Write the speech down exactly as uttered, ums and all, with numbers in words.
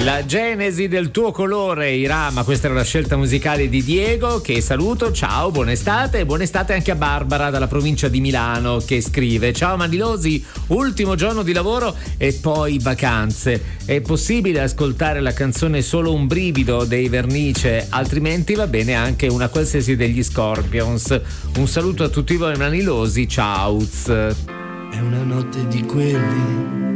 La genesi del tuo colore, Irama, questa era la scelta musicale di Diego, che saluto. Ciao, buona estate e buona estate anche a Barbara dalla provincia di Milano, che scrive: ciao Manilosi, ultimo giorno di lavoro e poi vacanze. È possibile ascoltare la canzone Solo un brivido dei Vernice, altrimenti va bene anche una qualsiasi degli Scorpions. Un saluto a tutti voi Manilosi, ciao. È una notte di quelli